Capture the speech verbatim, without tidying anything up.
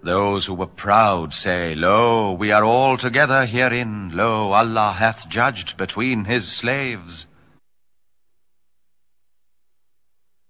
Those who were proud say, Lo, we are all together herein. Lo, Allah hath judged between his slaves.